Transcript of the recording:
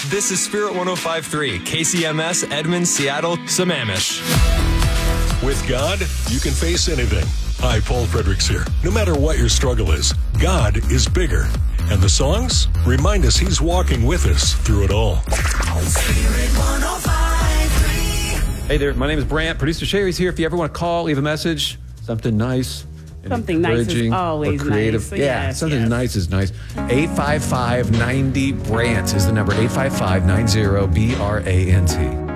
This is Spirit 105.3, KCMS, Edmond, Seattle, Sammamish. With God, you can face anything. Hi, Paul Fredericks here. No matter what your struggle is, God is bigger. And the songs remind us He's walking with us through it all. Spirit 105.3. Hey there, my name is Brant. Producer Sherry's here. If you ever want to call, leave a message, something nice. Something nice is always or creative. nice. Yeah, something nice is nice. 855-90-BRANT is the number. 855-90-BRANT.